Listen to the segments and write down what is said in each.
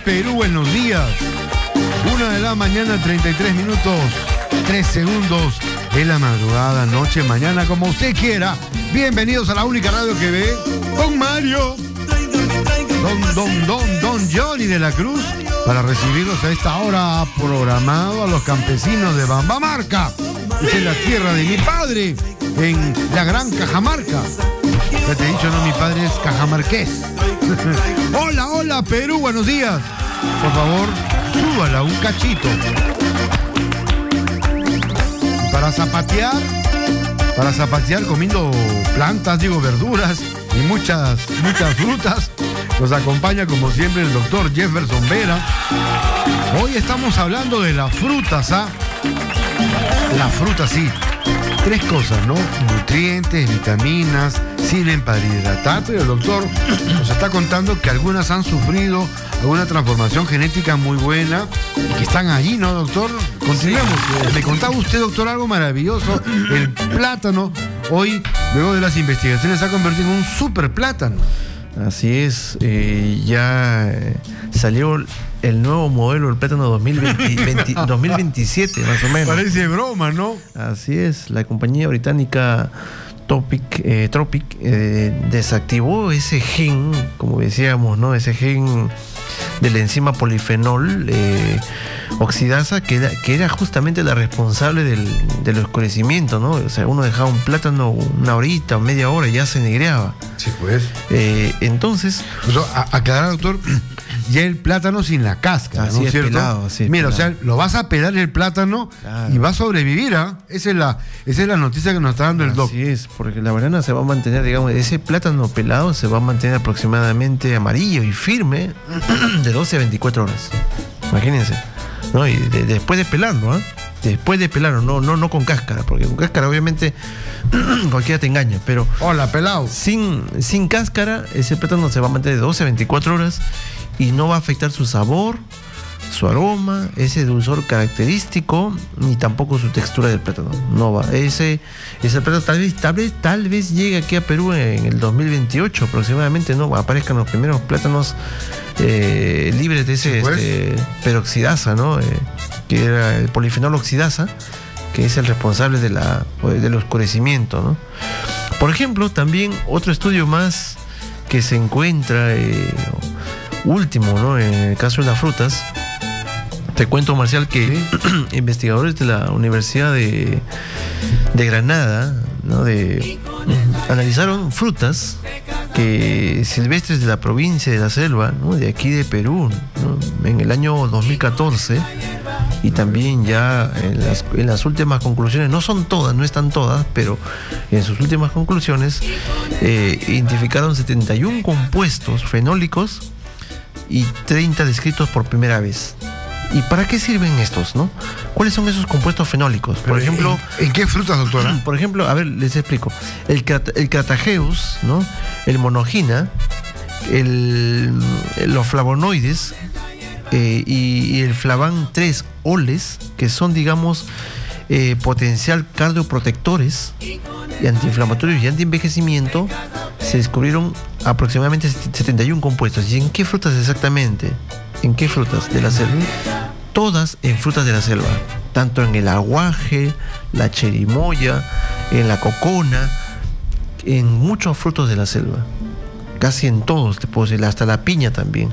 Perú, buenos días. 1:00 a.m, 33 minutos, 3 segundos de la madrugada, noche, mañana, como usted quiera. Bienvenidos a la única radio que ve Don Mario, Don Johnny de la Cruz, para recibirlos a esta hora programado a los campesinos de Bambamarca. Esta es la tierra de mi padre, en la Gran Cajamarca. Ya te he dicho, no, mi padre es cajamarqués. Hola, Perú, buenos días. Por favor, súbala un cachito. Para zapatear comiendo plantas, verduras y muchas frutas, nos acompaña como siempre el doctor Jefferson Vera. Hoy estamos hablando de las frutas, ¿ah? La fruta, sí. 3 cosas, ¿no? Nutrientes, vitaminas, sirven para hidratar, pero el doctor nos está contando que algunas han sufrido alguna transformación genética muy buena y que están allí, ¿no, doctor? Continuemos. Sí. Me contaba usted, doctor, algo maravilloso. El plátano, hoy, luego de las investigaciones, se ha convertido en un super plátano. Así es, salió el nuevo modelo del plátano 2027, más o menos. Parece broma, ¿no? Así es, la compañía británica Tropic desactivó ese gen, como decíamos, ¿no? Ese gen de la enzima polifenol oxidasa, que era justamente la responsable del oscurecimiento, ¿no? O sea, uno dejaba un plátano una horita o media hora y ya se negreaba. Sí, pues. Entonces... aclarar, doctor, ya el plátano sin la cáscara, así ¿no es cierto? Pelado, así Mira, pelado. O sea, lo vas a pelar el plátano, claro, y va a sobrevivir, ¿ah? Esa es la noticia que nos está dando el doctor. Así es, porque la banana se va a mantener, ese plátano pelado se va a mantener aproximadamente amarillo y firme de 12 a 24 horas. Imagínense, ¿no? Y después de pelarlo, después de pelarlo, no con cáscara, porque con cáscara obviamente cualquiera te engaña, pero hola, pelado. Sin cáscara, ese plátano se va a mantener de 12 a 24 horas y no va a afectar su sabor, su aroma, ese dulzor característico, ni tampoco su textura del plátano. No va. Ese plátano tal vez llegue aquí a Perú en el 2028 aproximadamente, ¿no? Aparezcan los primeros plátanos libres de ese peroxidasa, ¿no? Que era el polifenol oxidasa, que es el responsable del oscurecimiento, ¿no? Por ejemplo, también otro estudio más que se encuentra último, ¿no? En el caso de las frutas, te cuento, Marcial, que ¿sí? Investigadores de la Universidad de Granada, ¿no? Analizaron frutas silvestres de la provincia de la Selva, ¿no? De aquí de Perú, ¿no? En el año 2014, y también ya en las últimas conclusiones, no están todas, pero en sus últimas conclusiones identificaron 71 compuestos fenólicos y 30 descritos por primera vez. ¿Y para qué sirven estos, no? ¿Cuáles son esos compuestos fenólicos? Por ejemplo... ¿En qué frutas, doctora? Por ejemplo, a ver, les explico. El Crataegus, ¿no? El monogina, los flavonoides y el flavan 3 oles, que son, potencial cardioprotectores y antiinflamatorios y antienvejecimiento, se descubrieron aproximadamente 71 compuestos. ¿Y en qué frutas exactamente? ¿En qué frutas de la selva? Todas en frutas de la selva, tanto en el aguaje, la cherimoya, en la cocona, en muchos frutos de la selva, casi en todos, te puedo decir, hasta la piña también.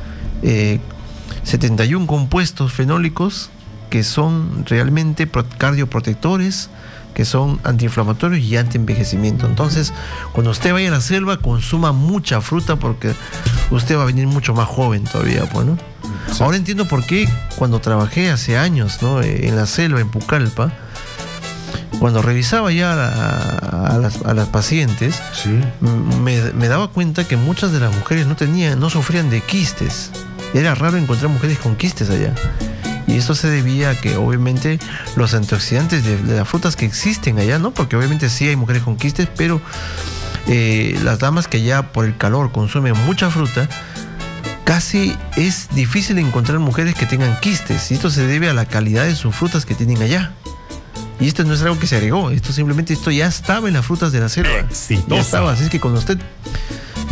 71 compuestos fenólicos que son realmente cardioprotectores, que son antiinflamatorios y antienvejecimiento. Entonces, cuando usted vaya a la selva, consuma mucha fruta, porque usted va a venir mucho más joven todavía, pues, ¿no? Sí. Ahora entiendo por qué cuando trabajé hace años, ¿no? En la selva, en Pucallpa, cuando revisaba ya a las pacientes, sí, me daba cuenta que muchas de las mujeres no sufrían de quistes. Era raro encontrar mujeres con quistes allá. Y esto se debía a que obviamente los antioxidantes de las frutas que existen allá, ¿no? Porque obviamente sí hay mujeres con quistes, pero las damas que ya por el calor consumen mucha fruta, casi es difícil encontrar mujeres que tengan quistes. Y esto se debe a la calidad de sus frutas que tienen allá. Y esto no es algo que se agregó, esto ya estaba en las frutas de la selva. Exitosa. Ya estaba, así es que cuando usted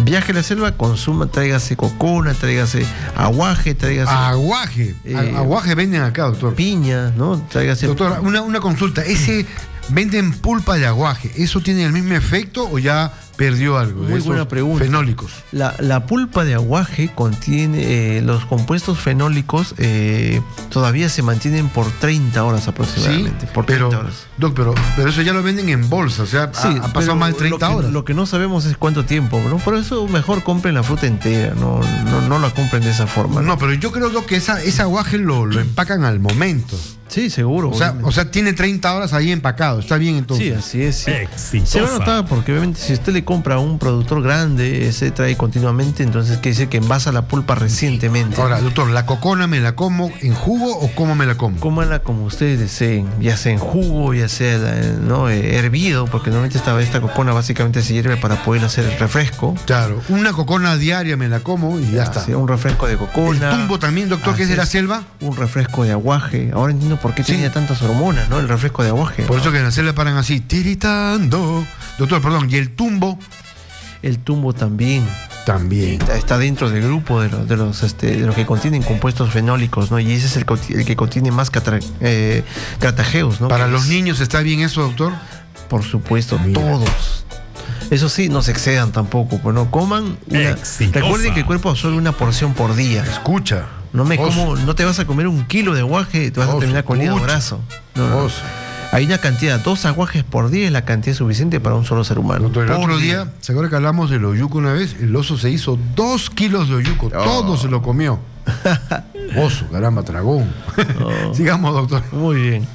Viaje a la selva, consuma, tráigase cocona, tráigase aguaje, tráigase... Aguaje. Aguaje venden acá, doctor. Piña, ¿no? Tráigase... Doctor, una consulta. Ese venden pulpa de aguaje. ¿Eso tiene el mismo efecto o ya perdió algo? Muy buena pregunta. Fenólicos. La pulpa de aguaje contiene los compuestos fenólicos, todavía se mantienen por 30 horas aproximadamente. Sí, por 30 horas. Doc, pero eso ya lo venden en bolsa, o sea, sí, ha pasado más de 30 horas. Lo que no sabemos es cuánto tiempo, ¿no? Por eso mejor compren la fruta entera, no la compren de esa forma. No, pero yo creo, Doc, que ese aguaje lo empacan al momento. Sí, seguro. O sea, tiene 30 horas ahí empacado. Está bien entonces. Sí, así es. Sí. Exitosa. Se va a notar porque obviamente si usted le compra a un productor grande, ese trae continuamente, entonces quiere decir que envasa la pulpa recientemente. Ahora, doctor, ¿la cocona me la como en jugo o cómo me la como? Cómala como ustedes deseen, ya sea en jugo, ya sea hervido, porque normalmente esta cocona básicamente se hierve para poder hacer el refresco. Claro, una cocona diaria me la como y ya está. Sí, un refresco de cocona. El tumbo también, doctor, que es de la selva. Un refresco de aguaje. Ahora entiendo por qué tenía tantas hormonas, ¿no? El refresco de aguaje. Por eso que en la selva paran así, tiritando. Doctor, perdón, ¿y el tumbo? El tumbo también. También. Está dentro del grupo de los que contienen compuestos fenólicos, ¿no? Y ese es el que contiene más cratageos, ¿no? ¿Para los niños está bien eso, doctor? Por supuesto, mira. Todos. Eso sí, no se excedan tampoco, pues no coman recuerden que el cuerpo absorbe una porción por día. Escucha. No te vas a comer 1 kilo de aguaje, te vas a terminar con el hígado graso. No. Hay una cantidad, 2 aguajes por día es la cantidad suficiente para un solo ser humano. Doctor, el otro día, ¿se acuerda que hablamos del oyuco una vez? El oso se hizo 2 kilos de oyuco, todo se lo comió. Oso, caramba, tragón. Sigamos, doctor. Muy bien.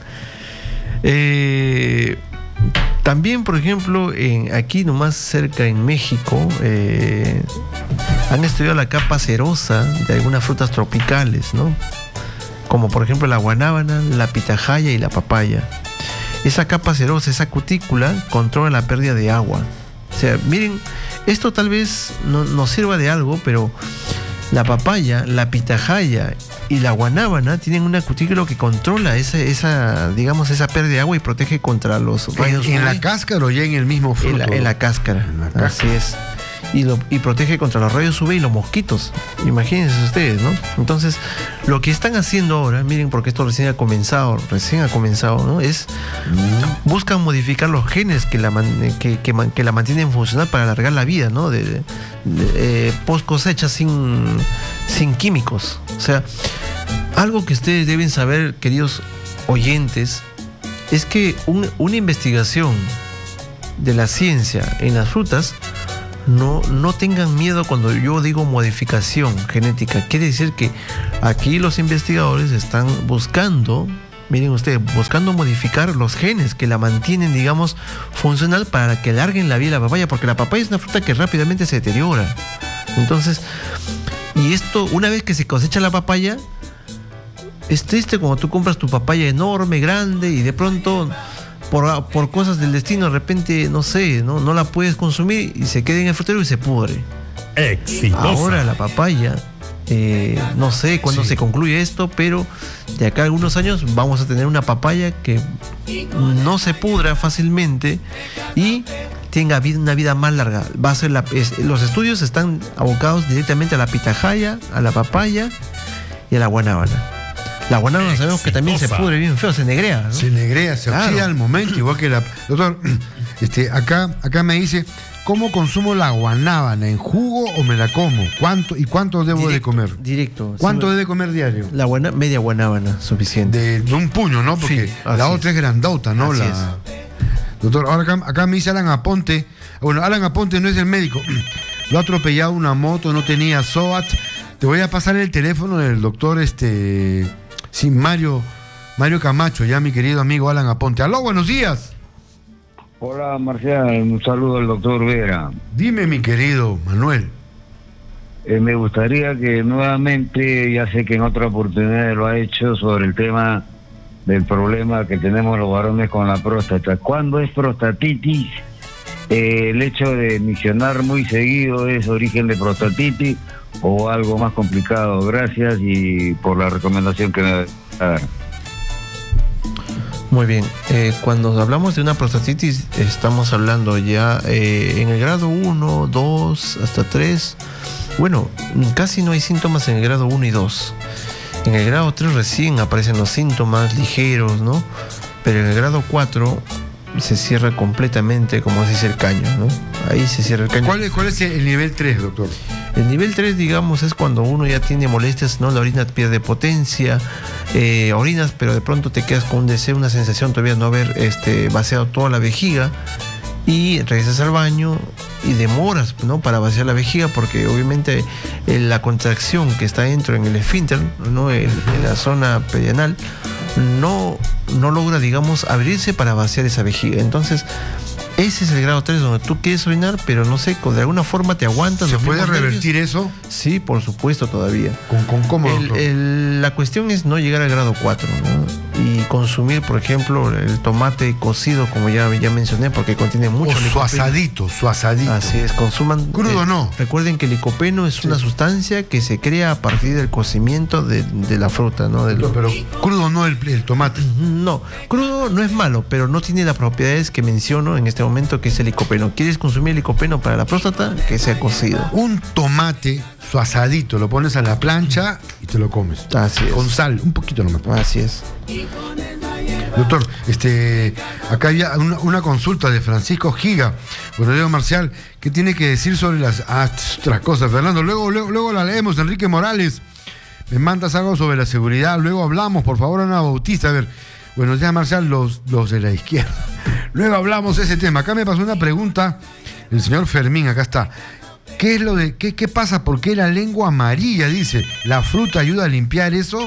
También, por ejemplo, aquí nomás cerca en México, han estudiado la capa cerosa de algunas frutas tropicales, ¿no? Como por ejemplo la guanábana, la pitahaya y la papaya. Esa capa cerosa, esa cutícula, controla la pérdida de agua. O sea, miren, esto tal vez no nos sirva de algo, pero la papaya, la pitahaya y la guanábana tienen una cutícula que controla esa pérdida de agua y protege contra los rayos UV. ¿En la cáscara o ya en el mismo fruto? En la cáscara. Así es. Y protege contra los rayos UV y los mosquitos. Imagínense ustedes, ¿no? Entonces, lo que están haciendo ahora, miren, porque esto recién ha comenzado, ¿no? Es buscan modificar los genes que la mantienen funcional para alargar la vida, ¿no? Post cosecha sin químicos. O sea, algo que ustedes deben saber, queridos oyentes, es que una investigación de la ciencia en las frutas, no tengan miedo cuando yo digo modificación genética. Quiere decir que aquí los investigadores están buscando, miren ustedes, buscando modificar los genes que la mantienen, digamos, funcional para que alarguen la vida de la papaya, porque la papaya es una fruta que rápidamente se deteriora. Entonces, y esto, una vez que se cosecha la papaya, es triste cuando tú compras tu papaya enorme, grande, y de pronto por cosas del destino, de repente, no sé, no la puedes consumir y se queda en el frutero y se pudre. Exitosa. Ahora la papaya, no sé cuándo se concluye esto, pero de acá a algunos años vamos a tener una papaya que no se pudra fácilmente y tenga una vida más larga. Va a ser los estudios están abocados directamente a la pitahaya, a la papaya y a la guanábana. La guanábana sabemos que también se pudre bien feo, se negrea, ¿no? Se negrea, se oxida al momento, igual que la... Doctor, acá me dice, ¿cómo consumo la guanábana? ¿En jugo o me la como? ¿Cuánto debo de comer? Directo. ¿Cuánto debe comer diario? Media guanábana, suficiente. De un puño, ¿no? Porque la otra es grandota, ¿no? Doctor, ahora acá me dice Alan Aponte. Bueno, Alan Aponte no es el médico. Lo ha atropellado una moto, no tenía SOAT. Te voy a pasar el teléfono del doctor, Mario Camacho, ya mi querido amigo Alan Aponte. Aló, buenos días. Hola, Marcial, un saludo al doctor Vera. Dime, mi querido Manuel. Me gustaría que nuevamente, ya sé que en otra oportunidad lo ha hecho, sobre el tema del problema que tenemos los varones con la próstata. ¿Cuándo es prostatitis? ¿El hecho de misionar muy seguido es origen de prostatitis o algo más complicado? Gracias y por la recomendación que me da. Muy bien, cuando hablamos de una prostatitis estamos hablando ya en el grado 1, 2, hasta 3. Bueno, casi no hay síntomas en el grado 1 y 2. En el grado 3 recién aparecen los síntomas ligeros, ¿no? Pero en el grado 4 se cierra completamente, como se dice, el caño, ¿no? Ahí se cierra el caño. ¿Cuál es el nivel 3, doctor? El nivel 3, digamos, es cuando uno ya tiene molestias, ¿no? La orina pierde potencia, orinas, pero de pronto te quedas con un deseo, una sensación todavía de no haber vaciado toda la vejiga, y regresas al baño y demoras, ¿no?, para vaciar la vejiga, porque obviamente la contracción que está dentro en el esfínter, ¿no?, en la zona perianal, no logra, digamos, abrirse para vaciar esa vejiga. Entonces, ese es el grado 3, donde tú quieres orinar, pero no sé, de alguna forma te aguantas. ¿Se puede revertir eso? Sí, por supuesto, todavía. ¿Con cómo, doctor? La cuestión es no llegar al grado 4, ¿no? Y consumir, por ejemplo, el tomate cocido, como ya mencioné, porque contiene mucho licopeno. Su asadito. Así es, consuman. Crudo no. Recuerden que el licopeno es una sustancia que se crea a partir del cocimiento de la fruta, ¿no? Pero crudo no el tomate. No, crudo no es malo, pero no tiene las propiedades que menciono en este momento, que es el licopeno. ¿Quieres consumir licopeno para la próstata? Que sea cocido. Un tomate, su asadito, lo pones a la plancha y te lo comes. Así es. Con sal, un poquito nomás. Así es. Doctor, acá había una consulta de Francisco Giga. Bueno, Leo Marcial, ¿qué tiene que decir sobre las otras cosas? Fernando, luego la leemos. Enrique Morales, me mandas algo sobre la seguridad, luego hablamos, por favor, Ana Bautista. A ver, buenos días, Marcial, los de la izquierda. Luego hablamos de ese tema. Acá me pasó una pregunta, el señor Fermín, acá está. ¿Qué es lo de qué pasa? ¿Por qué la lengua amarilla? Dice, ¿la fruta ayuda a limpiar eso?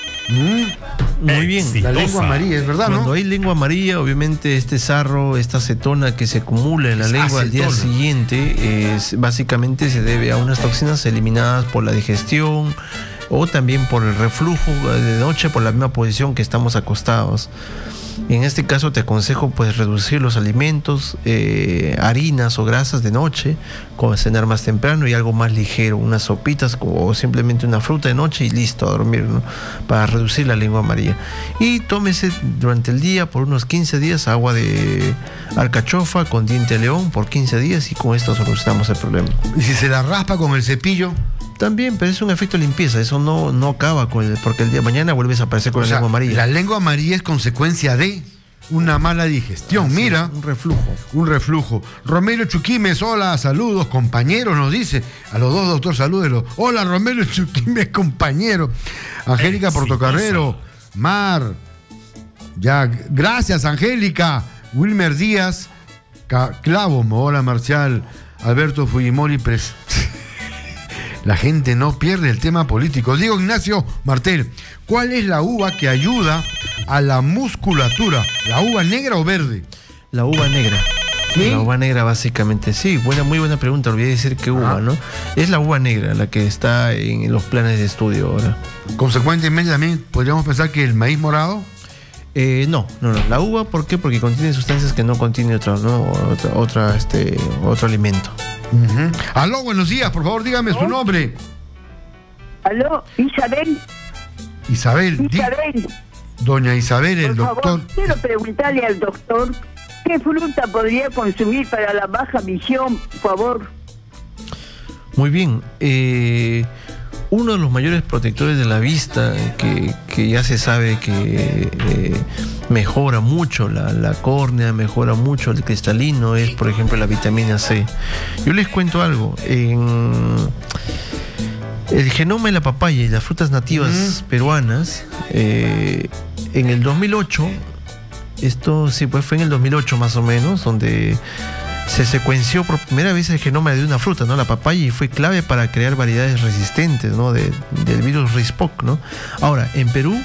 Muy bien. La lengua amarilla, es verdad, ¿no? Cuando hay lengua amarilla, obviamente este sarro, esta acetona que se acumula en la lengua al día siguiente, básicamente se debe a unas toxinas eliminadas por la digestión o también por el reflujo de noche, por la misma posición que estamos acostados. En este caso te aconsejo pues reducir los alimentos, harinas o grasas de noche, cenar más temprano y algo más ligero, unas sopitas o simplemente una fruta de noche y listo, a dormir, ¿no?, para reducir la lengua amarilla. Y tómese durante el día por unos 15 días agua de alcachofa con diente de león por 15 días y con esto solucionamos el problema. ¿Y si se la raspa con el cepillo? También, pero es un efecto de limpieza, eso no acaba porque el día de mañana vuelves a aparecer con la lengua amarilla. La lengua amarilla es consecuencia de una mala digestión. Así mira. Es, un reflujo. Romero Chuquimes, hola, saludos, compañeros, nos dice. A los dos, doctor, salúdelo. Hola, Romero Chuquimes, compañero. Angélica Portocarrero, Mar. Ya, gracias, Angélica. Wilmer Díaz, Clavo, hola, Marcial. Alberto Fujimori, La gente no pierde el tema político. Diego Ignacio Martel, ¿cuál es la uva que ayuda a la musculatura? ¿La uva negra o verde? La uva negra. ¿Sí? La uva negra básicamente, sí, muy buena pregunta, olvidé decir qué uva, ¿no? Es la uva negra la que está en los planes de estudio ahora. Consecuentemente también podríamos pensar que el maíz morado. No. La uva, ¿por qué? Porque contiene sustancias que no contiene otro alimento. Aló, buenos días, por favor, dígame su nombre. Aló, Isabel. Isabel. Doña Isabel, el doctor. Por favor, quiero preguntarle al doctor qué fruta podría consumir para la baja visión, por favor. Muy bien. Uno de los mayores protectores de la vista, que ya se sabe que mejora mucho la córnea, mejora mucho el cristalino, es por ejemplo la vitamina C. Yo les cuento algo. El genoma de la papaya y las frutas nativas peruanas, en el 2008, esto sí, pues fue en el 2008 más o menos, donde se secuenció por primera vez el genoma de una fruta, ¿no?, la papaya, y fue clave para crear variedades resistentes, ¿no?, del virus RISPOC, ¿no? Ahora, en Perú,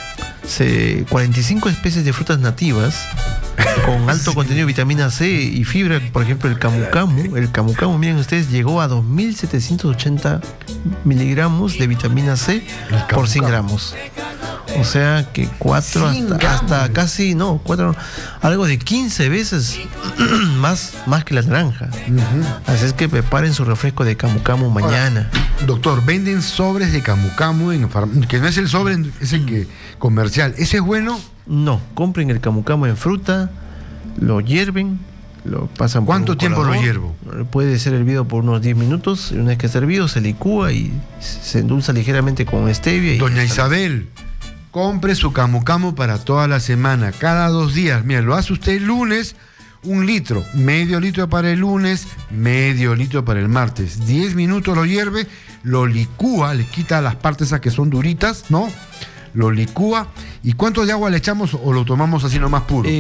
45 especies de frutas nativas con alto contenido de vitamina C y fibra, por ejemplo, el camu camu, miren ustedes, llegó a 2.780 miligramos de vitamina C por 100 gramos. O sea que 4 hasta casi, algo de 15 veces más que la naranja. Así es que preparen su refresco de camu camu mañana. Ahora, doctor, venden sobres de camu camu, que no es el sobre, es el que comercial. ¿Ese es bueno? No, compren el camu camu en fruta, lo hierven, lo pasan por ¿Cuánto un tiempo lo colador. hiervo? Puede ser hervido por unos 10 minutos. Y una vez que está hervido, se licúa y se endulza ligeramente con stevia. Doña y Isabel, compre su camu camu para toda la semana, cada 2 días. Mira, lo hace usted el lunes, 1 litro, medio litro para el lunes, medio litro para el martes. 10 minutos lo hierve, lo licúa, le quita las partes esas que son duritas, ¿no? Lo licúa. ¿Y cuánto de agua le echamos o lo tomamos así nomás puro?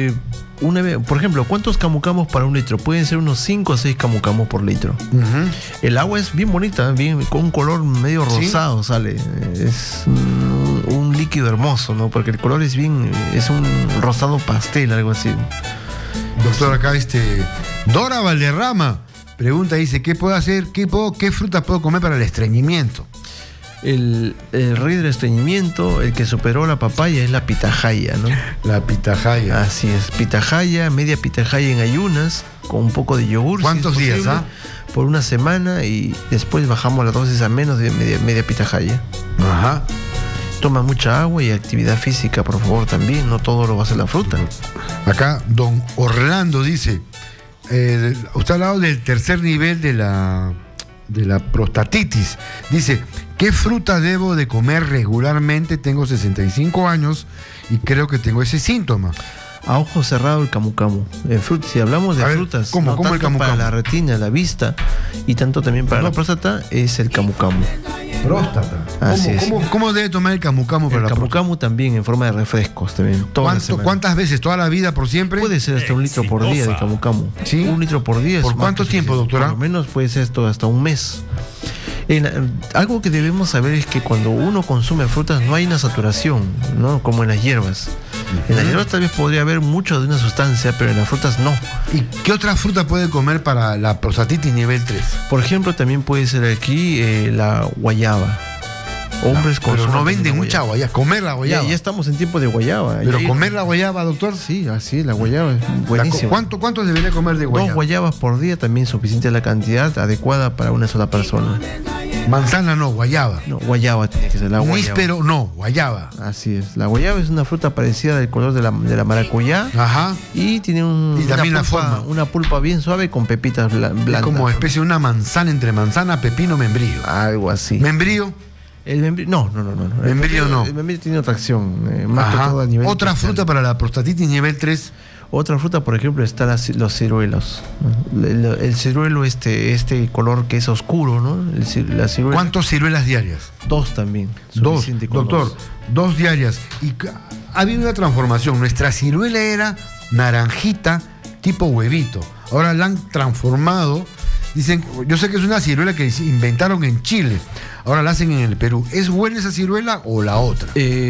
Por ejemplo, ¿cuántos camu camus para 1 litro? Pueden ser unos 5 o 6 camu camus por litro. Ujú. El agua es bien bonita, bien, con un color medio ¿Sí? rosado sale. Es un líquido hermoso, ¿no? Porque el color es un rosado pastel, algo así. Doctor, acá Dora Valderrama pregunta, dice, ¿qué puedo hacer? ¿Qué frutas puedo comer para el estreñimiento? El rey del estreñimiento, el que superó la papaya, es la pitahaya, ¿no? La pitahaya. Así es, pitahaya, media pitahaya en ayunas, con un poco de yogur. ¿Cuántos si es días, posible, por 1 semana, y después bajamos la dosis a menos de media pitahaya. Ajá. Toma mucha agua y actividad física, por favor, también. No todo lo va a hacer la fruta. Acá, don Orlando dice, usted ha hablado del tercer nivel de la prostatitis. Dice, ¿qué fruta debo de comer regularmente? Tengo 65 años y creo que tengo ese síntoma. A ojo cerrado el camu camu. Si hablamos de A ver, frutas, ¿cómo? no ¿Cómo el tanto camu para camu? la retina, la vista, y tanto también para la próstata, es el camu camu. Próstata. Así es. ¿Cómo debe tomar el camu camu para El la camu próstata? camu también en forma de refrescos también. toda la semana. ¿Cuántas veces? ¿Toda la vida, por siempre? Puede ser hasta 1 litro por día de camu camu. ¿Sí? 1 litro por día. ¿Por es más cuánto que tiempo, suficiente. doctora? Por lo menos puede ser esto hasta 1 mes. Algo que debemos saber es que cuando uno consume frutas no hay una saturación, ¿no? Como en las hierbas. En las hierbas tal vez podría haber mucho de una sustancia, pero en las frutas no. ¿Y qué otra fruta puede comer para la prostatitis nivel 3? Por ejemplo, también puede ser aquí la guayaba. Hombres Pero consumen no venden también mucha guayaba. Comer la guayaba. Ya estamos en tiempo de guayaba. Pero Ya- comer la guayaba, doctor. Sí, así, la guayaba es buenísima. ¿Cuánto debería comer de guayaba? 2 guayabas por día, también suficiente la cantidad adecuada para una sola persona. Manzana no, guayaba. No, guayaba tiene que ser la guayaba. Níspero no, guayaba. Así es. La guayaba es una fruta parecida del color de la maracuyá Ajá. y tiene Y también la forma. una pulpa bien suave con pepitas blancas. Es como especie de una manzana entre manzana, pepino, membrillo. Algo así. ¿Membrillo? El membrillo, no. Membrillo no. El membrillo tiene otra acción, más que Ajá. todo a nivel Otra industrial. fruta para la prostatitis nivel 3. Otra fruta, por ejemplo, está los ciruelos. El ciruelo, este color que es oscuro, ¿no? La ciruela. ¿Cuántas ciruelas diarias? 2 también. 2, Suficiente con doctor. 2 diarias. Y ha habido una transformación. Nuestra ciruela era naranjita, tipo huevito. Ahora la han transformado. Dicen, yo sé que es una ciruela que inventaron en Chile. Ahora la hacen en el Perú. ¿Es buena esa ciruela o la otra?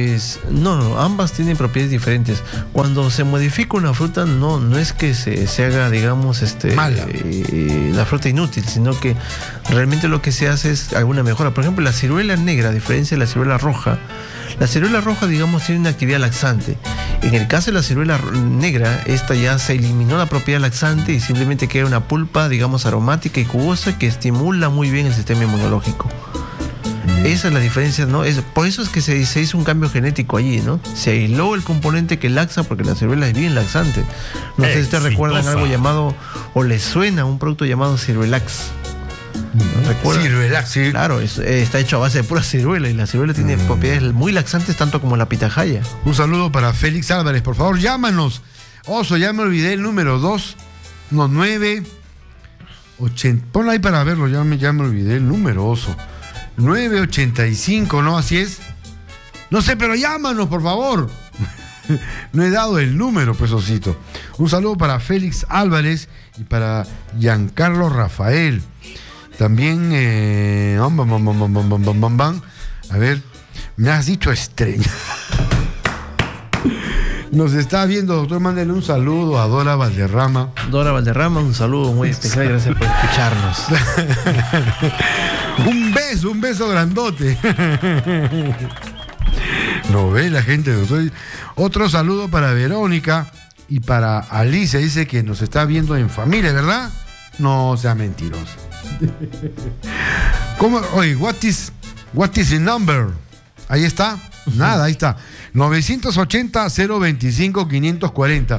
No, ambas tienen propiedades diferentes. Cuando se modifica una fruta, no es que se haga, digamos, mala. La fruta inútil, sino que realmente lo que se hace es alguna mejora. Por ejemplo, la ciruela negra, a diferencia de la ciruela roja, digamos, tiene una actividad laxante. En el caso de la ciruela negra, esta ya se eliminó la propiedad laxante y simplemente queda una pulpa, digamos, aromática y jugosa que estimula muy bien el sistema inmunológico. Esa es la diferencia, ¿no? Por eso es que se hizo un cambio genético allí, ¿no? Se aisló el componente que laxa, porque la ciruela es bien laxante. No sé si ustedes recuerdan algo llamado, o les suena un producto llamado Ciruelax. ¿No recuerdan? Ciruela, sí. Claro, está hecho a base de pura ciruela, y la ciruela tiene propiedades muy laxantes, tanto como la pitahaya. Un saludo para Félix Álvarez. Por favor, llámanos. Oso, ya me olvidé el número 980. Ponlo ahí para verlo, ya me olvidé el número, Oso. 985, ¿no? Así es. No sé, pero llámanos, por favor. No he dado el número, pues, Osito. Un saludo para Félix Álvarez y para Giancarlo Rafael. También, a ver, me has dicho estrella. Nos está viendo, doctor, mándale un saludo a Dora Valderrama. Dora Valderrama, un saludo muy especial, gracias por escucharnos. Un beso grandote. No ve la gente, doctor. Otro saludo para Verónica y para Alicia, dice que nos está viendo en familia, ¿verdad? No sea mentiroso. ¿Cómo? Oye, what is the number? Ahí está. Nada, ahí está. 980-025-540.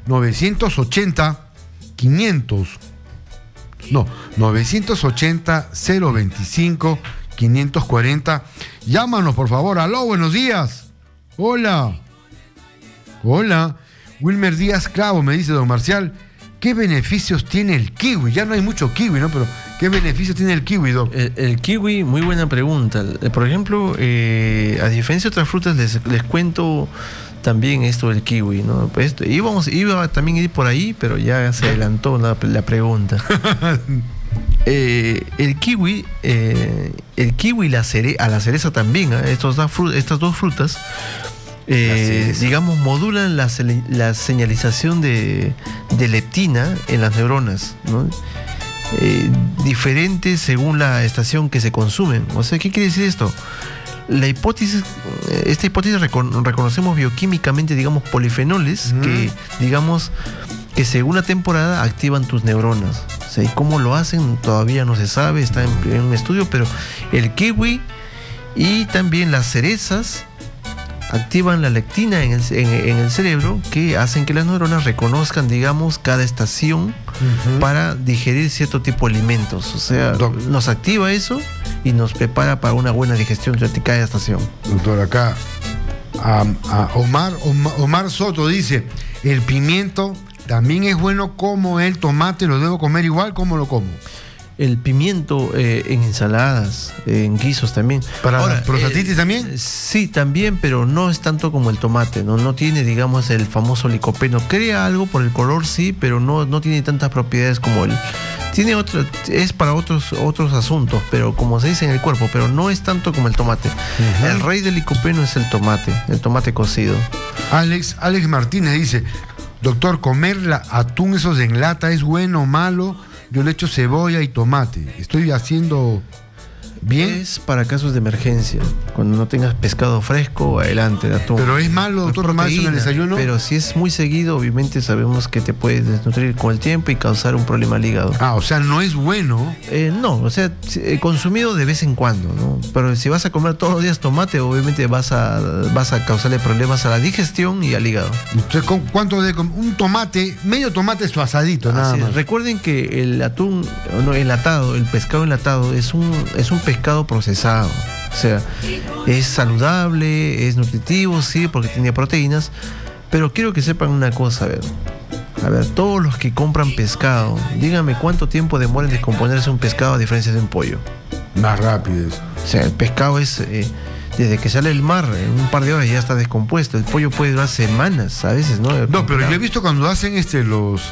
980-025-540. Llámanos, por favor. Aló, buenos días. Hola. Hola. Wilmer Díaz Clavo, me dice don Marcial, ¿qué beneficios tiene el kiwi? Ya no hay mucho kiwi, ¿no? Pero ¿qué beneficios tiene el kiwi, doc? El kiwi, muy buena pregunta. Por ejemplo, a diferencia de otras frutas, les cuento también esto del kiwi, ¿no? Pues iba también a ir por ahí, pero ya se adelantó la pregunta. El kiwi y la cereza también, ¿eh? Estas dos frutas, digamos, modulan la señalización de leptina en las neuronas, ¿no? Diferentes según la estación que se consumen. O sea, ¿qué quiere decir esto? Esta hipótesis reconocemos bioquímicamente, digamos, polifenoles que, digamos, que según la temporada activan tus neuronas. O sea, y cómo lo hacen todavía no se sabe, está en un estudio, pero el kiwi y también las cerezas activan la lectina en el cerebro, que hacen que las neuronas reconozcan, digamos, cada estación para digerir cierto tipo de alimentos. O sea, nos activa eso y nos prepara para una buena digestión durante cada estación. Doctor, acá Omar Soto dice, el pimiento también es bueno como el tomate, ¿lo debo comer igual? ¿Cómo lo como? El pimiento en ensaladas, en guisos también. ¿Para la prostatitis también? Sí, también, pero no es tanto como el tomate, no tiene, digamos, el famoso licopeno. Crea algo por el color, sí, pero no tiene tantas propiedades como el... es para otros asuntos, pero como se dice en el cuerpo, pero no es tanto como el tomate. El rey del licopeno es el tomate cocido. Alex Martínez dice, doctor, ¿comer atún esos en lata es bueno o malo? Yo le echo cebolla y tomate. ¿Estoy haciendo bien? Es para casos de emergencia. Cuando no tengas pescado fresco, adelante, atún. Pero es malo, doctor, tomarse en el desayuno. Pero si es muy seguido, obviamente sabemos que te puede desnutrir con el tiempo y causar un problema al hígado. O sea, no es bueno. No, o sea, consumido de vez en cuando, ¿no? Pero si vas a comer todos los días tomate, obviamente vas a causarle problemas a la digestión y al hígado. Entonces, ¿cuánto de un tomate? Medio tomate es su asadito, nada más. Recuerden que el atún enlatado, el pescado enlatado, es un pescado procesado. O sea, es saludable, es nutritivo, sí, porque tiene proteínas, pero quiero que sepan una cosa, a ver, todos los que compran pescado, díganme cuánto tiempo demora en descomponerse un pescado a diferencia de un pollo. Más rápido. O sea, el pescado es, desde que sale del mar, en un par de horas ya está descompuesto. El pollo puede durar semanas, a veces, ¿no? No, pero yo he visto cuando hacen los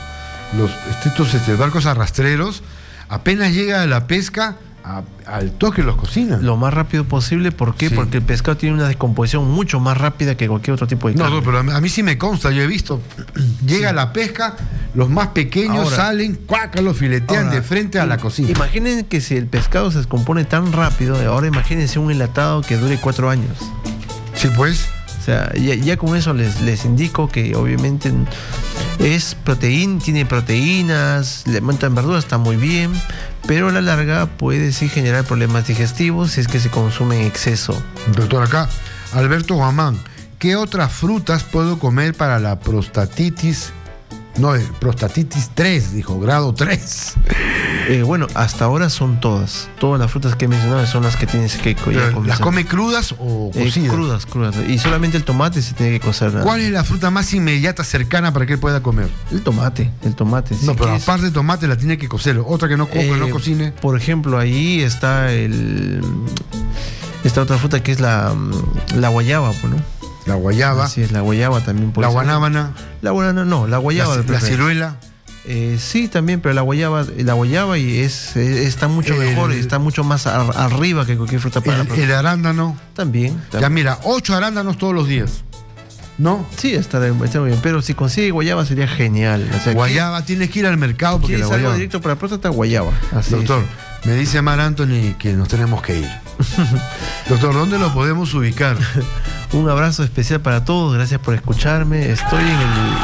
barcos arrastreros, apenas llega a la pesca, al toque los cocinan. Lo más rápido posible, ¿por qué? Sí. Porque el pescado tiene una descomposición mucho más rápida que cualquier otro tipo de carne. No, pero a mí sí me consta, yo he visto, llega la pesca, los más pequeños salen, cuaca, los filetean de frente a la cocina. Imaginen que si el pescado se descompone tan rápido, ahora imagínense un enlatado que dure 4 años. Sí, pues. O sea, ya con eso les indico que obviamente es tiene proteínas, le aumentan verduras, está muy bien, pero a la larga puede sí generar problemas digestivos si es que se consume en exceso. Doctor, acá, Alberto Guamán, ¿qué otras frutas puedo comer para la prostatitis? No, prostatitis 3, dijo, grado 3. Bueno, hasta ahora son todas las frutas que he mencionado son las que tienes que comer. ¿Las come crudas o cocidas? Crudas. Y solamente el tomate se tiene que cocer. ¿Cuál es la fruta más inmediata, cercana para que él pueda comer? El tomate. No, pero aparte de tomate la tiene que cocer. Otra que no cocine. Por ejemplo, ahí está esta otra fruta que es la guayaba, pues, ¿no? La guayaba. Así es, la guayaba también puede ser. ¿La guanábana? La guanábana no, la guayaba. ¿La ciruela? Sí, también, pero la guayaba y está mucho mejor, está mucho más arriba que cualquier fruta para el arándano. También. Ya mira, 8 arándanos todos los días. ¿No? Sí, está muy bien, pero si consigue guayaba sería genial. O sea, guayaba, tienes que ir al mercado porque la guayaba. Algo directo para la próstata, guayaba. Así doctor, me dice Mar Anthony que nos tenemos que ir. Doctor, ¿dónde lo podemos ubicar? Un abrazo especial para todos, gracias por escucharme. Estoy en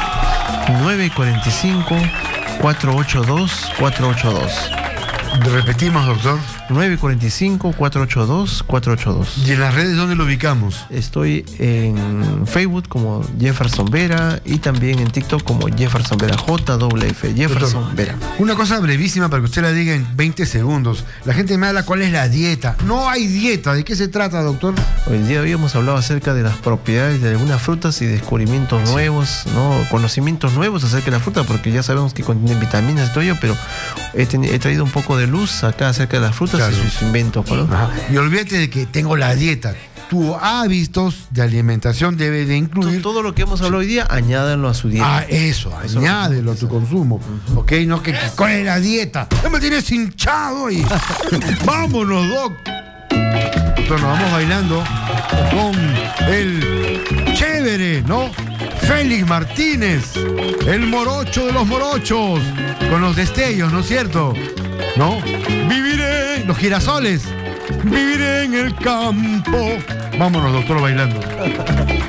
el 945-482-482. Repetimos, doctor. 945-482-482. ¿Y en las redes dónde lo ubicamos? Estoy en Facebook como Jefferson Vera y también en TikTok como Jefferson Vera, JWF, Jefferson Doctor, Vera. una cosa brevísima para que usted la diga en 20 segundos. La gente me habla cuál es la dieta. No hay dieta. ¿De qué se trata, doctor? Hoy en día hoy hemos hablado acerca de las propiedades de algunas frutas y descubrimientos nuevos, ¿no? Conocimientos nuevos acerca de la fruta, porque ya sabemos que contienen vitaminas y todo ello, pero he traído un poco de luz acá acerca de las frutas, claro, y sus inventos, ¿no? Ajá. Y olvídate de que tengo la dieta. Tus hábitos de alimentación debe de incluir todo lo que hemos hablado hoy día, añádanlo a su dieta. Eso añádelo a tu consumo. Ok, no que ¿cuál es la dieta? Ya me tienes hinchado y vámonos, Doc. Entonces nos vamos bailando con el chévere, ¿no? Félix Martínez, el morocho de los morochos, con los destellos, ¿no es cierto? ¿No? Viviré, los girasoles, viviré en el campo. Vámonos, doctor, bailando.